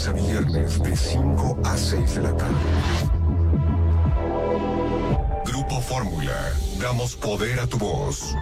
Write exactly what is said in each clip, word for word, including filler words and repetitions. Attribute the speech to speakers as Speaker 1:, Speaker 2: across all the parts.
Speaker 1: lunes a viernes de cinco a seis de la tarde. Grupo Fórmula, damos poder a tu voz.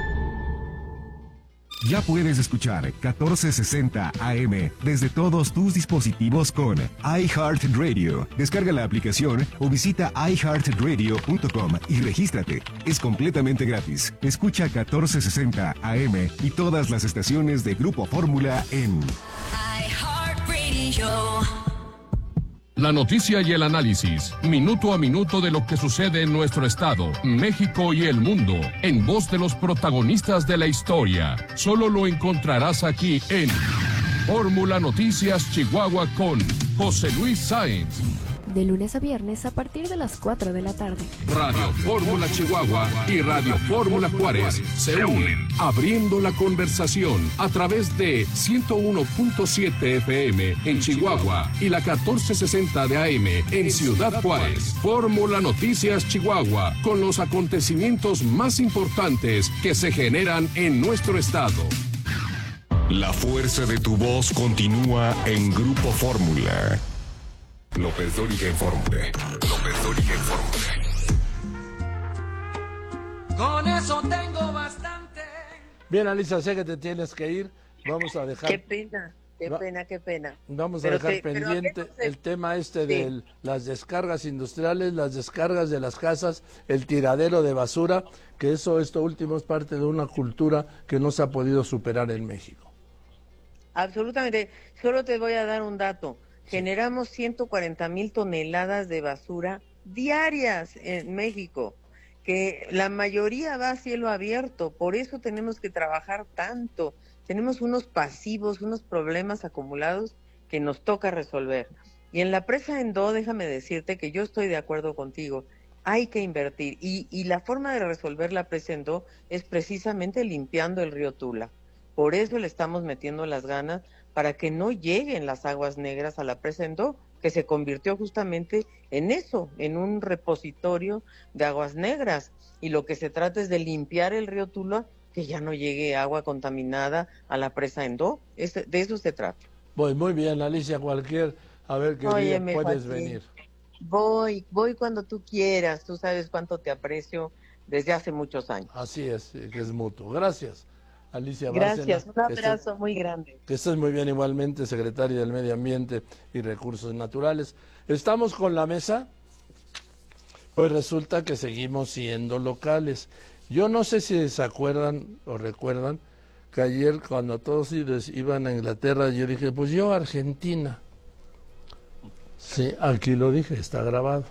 Speaker 2: Ya puedes escuchar catorce sesenta A M desde todos tus dispositivos con iHeartRadio. Descarga la aplicación o visita i heart radio punto com y regístrate. Es completamente gratis. Escucha catorce sesenta A M y todas las estaciones de Grupo Fórmula en
Speaker 3: iHeartRadio.
Speaker 4: La noticia y el análisis, minuto a minuto de lo que sucede en nuestro estado, México y el mundo, en voz de los protagonistas de la historia. Solo lo encontrarás aquí en Fórmula Noticias Chihuahua con José Luis Sáenz.
Speaker 5: De lunes a viernes a partir de las cuatro de la tarde.
Speaker 4: Radio Fórmula Chihuahua y Radio Fórmula Juárez se unen, abriendo la conversación a través de ciento uno punto siete F M en Chihuahua y la catorce sesenta de A M en Ciudad Juárez. Fórmula Noticias Chihuahua, con los acontecimientos más importantes que se generan en nuestro estado.
Speaker 1: La fuerza de tu voz continúa en Grupo Fórmula. López Dóriga en Fórmula. López Dóriga en Fórmula.
Speaker 6: Con eso tengo bastante.
Speaker 7: Bien, Alicia, sé que te tienes que ir. Vamos a dejar...
Speaker 8: Qué pena, qué
Speaker 7: Va...
Speaker 8: pena, qué pena.
Speaker 7: Vamos
Speaker 8: pero
Speaker 7: a dejar
Speaker 8: te,
Speaker 7: pendiente
Speaker 8: de...
Speaker 7: el tema este
Speaker 8: sí.
Speaker 7: de las descargas industriales, las descargas de las casas, el tiradero de basura, que eso, esto último es parte de una cultura que no se ha podido superar en México.
Speaker 8: Absolutamente. Solo te voy a dar un dato. Generamos ciento cuarenta mil toneladas de basura diarias en México, que la mayoría va a cielo abierto, por eso tenemos que trabajar tanto. Tenemos unos pasivos, unos problemas acumulados que nos toca resolver. Y en la presa Endó, déjame decirte que yo estoy de acuerdo contigo, hay que invertir, y, y la forma de resolver la presa Endó es precisamente limpiando el río Tula. Por eso le estamos metiendo las ganas, para que no lleguen las aguas negras a la presa Endó, que se convirtió justamente en eso, en un repositorio de aguas negras. Y lo que se trata es de limpiar el río Tula, que ya no llegue agua contaminada a la presa Endó. Es, de eso se trata.
Speaker 7: Pues muy bien, Alicia, cualquier, a ver qué día puedes venir.
Speaker 8: Voy, voy cuando tú quieras, tú sabes cuánto te aprecio desde hace muchos años.
Speaker 7: Así es, que es mutuo. Gracias, Alicia
Speaker 8: Gracias,
Speaker 7: Bárcena,
Speaker 8: un abrazo
Speaker 7: estés,
Speaker 8: muy grande.
Speaker 7: Que estés muy bien igualmente, secretaria del Medio Ambiente y Recursos Naturales. Estamos con la mesa, pues resulta que seguimos siendo locales. Yo no sé si se acuerdan o recuerdan que ayer cuando todos iban a Inglaterra, yo dije, pues yo Argentina. Sí, aquí lo dije, está grabado.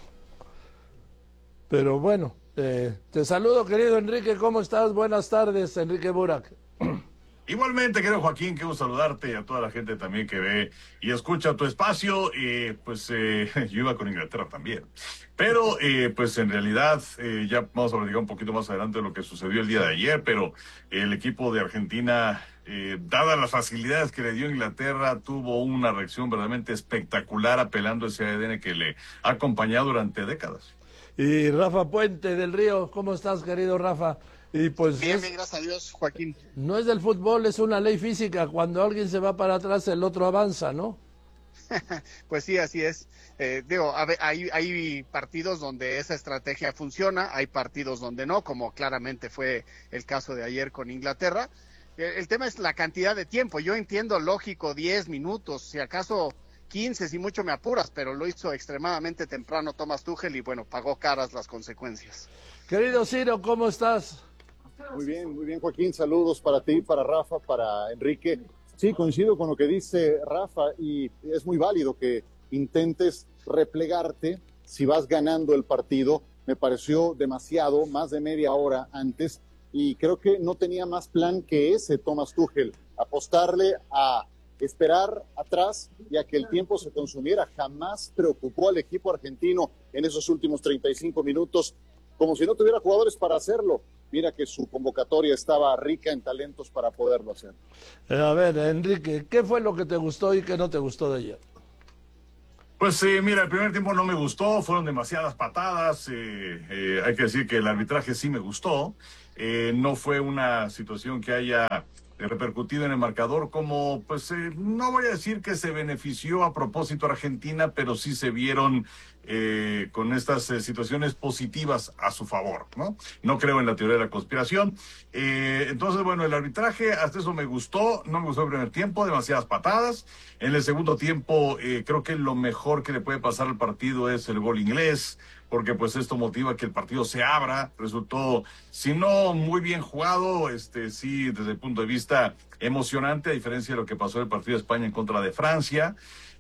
Speaker 7: Pero bueno, eh, te saludo, querido Enrique, ¿cómo estás? Buenas tardes, Enrique Burak.
Speaker 9: Igualmente, querido Joaquín, quiero saludarte y a toda la gente también que ve y escucha tu espacio. Y pues eh, yo iba con Inglaterra también. Pero eh, pues en realidad eh, ya vamos a platicar un poquito más adelante de lo que sucedió el día de ayer, pero el equipo de Argentina, eh, dadas las facilidades que le dio Inglaterra, tuvo una reacción verdaderamente espectacular, apelando ese A D N que le ha acompañado durante décadas.
Speaker 7: Y Rafa Puente del Río, ¿cómo estás, querido Rafa? Y pues
Speaker 10: bien,
Speaker 7: es,
Speaker 10: bien, gracias a Dios, Joaquín.
Speaker 7: No es del fútbol, es una ley física. Cuando alguien se va para atrás, el otro avanza, ¿no?
Speaker 10: Pues sí, así es. Eh, digo, a ver, hay, hay partidos donde esa estrategia funciona, hay partidos donde no, como claramente fue el caso de ayer con Inglaterra. El, el tema es la cantidad de tiempo. Yo entiendo, lógico, diez minutos, si acaso quince, si mucho me apuras, pero lo hizo extremadamente temprano Thomas Tuchel y bueno, pagó caras las consecuencias.
Speaker 7: Querido Ciro, ¿cómo estás?
Speaker 11: Muy bien, muy bien, Joaquín. Saludos para ti, para Rafa, para Enrique. Sí, coincido con lo que dice Rafa y es muy válido que intentes replegarte si vas ganando el partido. Me pareció demasiado, más de media hora antes, y creo que no tenía más plan que ese Thomas Tuchel, apostarle a esperar atrás y a que el tiempo se consumiera. Jamás preocupó al equipo argentino en esos últimos treinta y cinco minutos, como si no tuviera jugadores para hacerlo. Mira que su convocatoria estaba rica en talentos para poderlo hacer.
Speaker 7: Eh, a ver, Enrique, ¿qué fue lo que te gustó y qué no te gustó de ayer?
Speaker 9: Pues eh, mira, el primer tiempo no me gustó, fueron demasiadas patadas, eh, eh, hay que decir que el arbitraje sí me gustó, eh, no fue una situación que haya repercutido en el marcador como, pues, eh, no voy a decir que se benefició a propósito Argentina, pero sí se vieron eh, con estas eh, situaciones positivas a su favor, ¿no? No creo en la teoría de la conspiración. Eh, entonces, bueno, el arbitraje, hasta eso me gustó, no me gustó el primer tiempo, demasiadas patadas. En el segundo tiempo, eh, creo que lo mejor que le puede pasar al partido es el gol inglés, porque pues esto motiva que el partido se abra. Resultó, si no muy bien jugado, este sí, desde el punto de vista emocionante, a diferencia de lo que pasó en el partido de España en contra de Francia.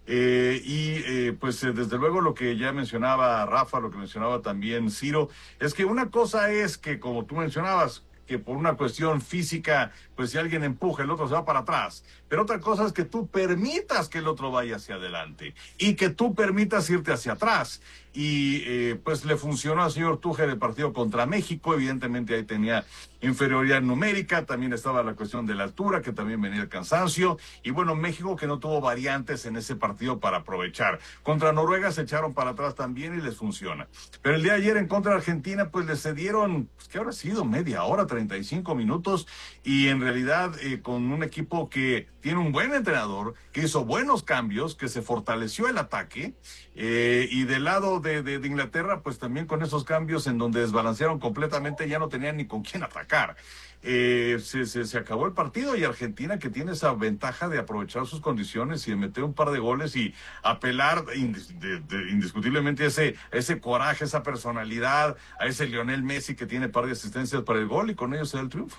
Speaker 9: Eh, y eh, pues eh, desde luego lo que ya mencionaba Rafa, lo que mencionaba también Ciro, es que una cosa es que, como tú mencionabas, que por una cuestión física, pues si alguien empuja, el otro se va para atrás. Pero otra cosa es que tú permitas que el otro vaya hacia adelante y que tú permitas irte hacia atrás. Y eh, pues le funcionó al señor Tuchel el partido contra México. Evidentemente ahí tenía inferioridad numérica, también estaba la cuestión de la altura, que también venía el cansancio. Y bueno, México que no tuvo variantes en ese partido para aprovechar. Contra Noruega se echaron para atrás también y les funciona. Pero el día de ayer en contra de Argentina, pues les cedieron, pues, ¿qué habrá sido? Media hora, treinta y cinco minutos. Y en realidad eh, con un equipo que tiene un buen entrenador, que hizo buenos cambios, que se fortaleció el ataque. Eh, y del lado de, de, de Inglaterra, pues también con esos cambios en donde desbalancearon completamente, ya no tenían ni con quién atacar. Eh, se, se, se acabó el partido y Argentina, que tiene esa ventaja de aprovechar sus condiciones y de meter un par de goles y apelar indis, de, de, indiscutiblemente a ese, ese coraje, esa personalidad, a ese Lionel Messi que tiene par de asistencias para el gol, y con ello se da el triunfo.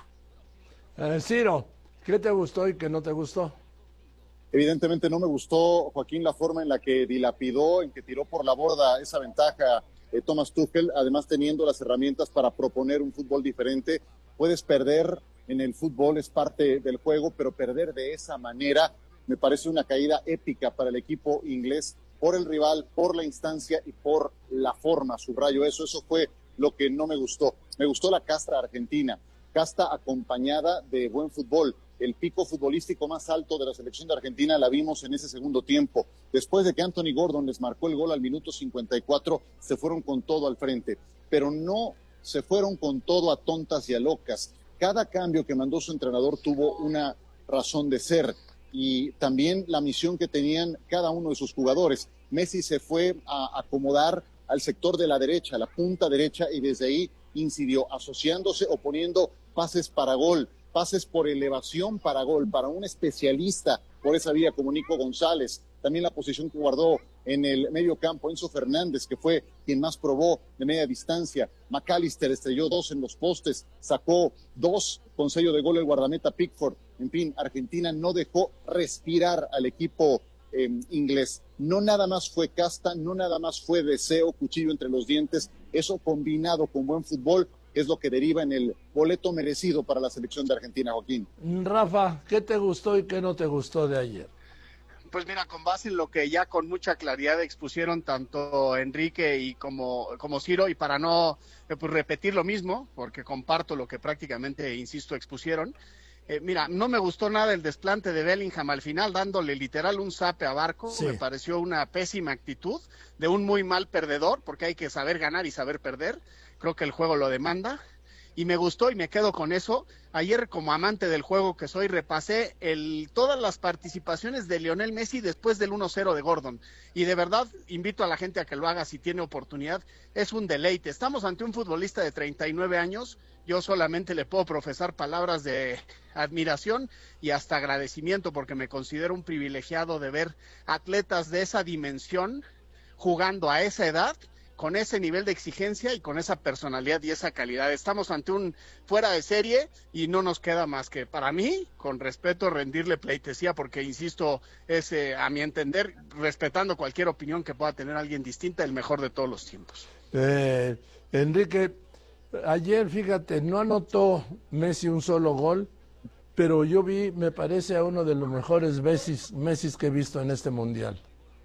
Speaker 7: Eh, Ciro, ¿qué te gustó y qué no te gustó?
Speaker 11: Evidentemente no me gustó, Joaquín, la forma en la que dilapidó, en que tiró por la borda esa ventaja eh, Thomas Tuchel, además teniendo las herramientas para proponer un fútbol diferente. Puedes perder en el fútbol, es parte del juego, pero perder de esa manera me parece una caída épica para el equipo inglés, por el rival, por la instancia y por la forma, subrayo eso, eso fue lo que no me gustó. Me gustó la casta argentina, casta acompañada de buen fútbol. El pico futbolístico más alto de la selección de Argentina la vimos en ese segundo tiempo. Después de que Anthony Gordon les marcó el gol al minuto cincuenta y cuatro, se fueron con todo al frente. Pero no se fueron con todo a tontas y a locas. Cada cambio que mandó su entrenador tuvo una razón de ser. Y también la misión que tenían cada uno de sus jugadores. Messi se fue a acomodar al sector de la derecha, la punta derecha, y desde ahí incidió, asociándose o poniendo pases para gol, pases por elevación para gol, para un especialista por esa vía como Nico González. También la posición que guardó en el medio campo Enzo Fernández, que fue quien más probó de media distancia. McAllister estrelló dos en los postes, sacó dos con sello de gol el guardameta Pickford. En fin, Argentina no dejó respirar al equipo eh, inglés. No nada más fue casta, no nada más fue deseo, cuchillo entre los dientes. Eso combinado con buen fútbol es lo que deriva en el boleto merecido para la selección de Argentina, Joaquín.
Speaker 7: Rafa, ¿qué te gustó y qué no te gustó de ayer?
Speaker 10: Pues mira, con base en lo que ya con mucha claridad expusieron tanto Enrique y como, como Ciro, y para no pues, repetir lo mismo, porque comparto lo que prácticamente, insisto, expusieron, eh, mira, no me gustó nada el desplante de Bellingham al final, dándole literal un zape a Barco. Sí. Me pareció una pésima actitud de un muy mal perdedor, porque hay que saber ganar y saber perder. Creo que el juego lo demanda. Y me gustó y me quedo con eso. Ayer, como amante del juego que soy, repasé el, todas las participaciones de Lionel Messi después del uno cero de Gordon. Y de verdad, invito a la gente a que lo haga si tiene oportunidad. Es un deleite. Estamos ante un futbolista de treinta y nueve años. Yo solamente le puedo profesar palabras de admiración y hasta agradecimiento, porque me considero un privilegiado de ver atletas de esa dimensión jugando a esa edad, con ese nivel de exigencia y con esa personalidad y esa calidad. Estamos ante un fuera de serie y no nos queda más que, para mí, con respeto, rendirle pleitesía, porque, insisto, es, eh, a mi entender, respetando cualquier opinión que pueda tener alguien distinta, el mejor de todos los tiempos.
Speaker 7: Eh, Enrique, ayer, fíjate, no anotó Messi un solo gol, pero yo vi, me parece, a uno de los mejores Messis, Messis que he visto en este Mundial.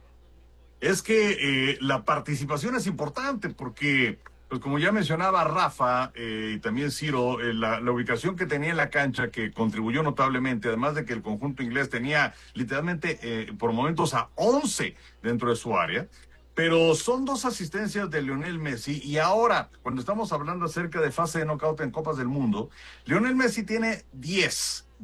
Speaker 9: Es que eh, la participación es importante porque, pues como ya mencionaba Rafa eh, y también Ciro, eh, la, la ubicación que tenía en la cancha que contribuyó notablemente, además de que el conjunto inglés tenía literalmente eh, por momentos a once dentro de su área, pero son dos asistencias de Lionel Messi. Y ahora, cuando estamos hablando acerca de fase de knockout en Copas del Mundo, Lionel Messi tiene diez.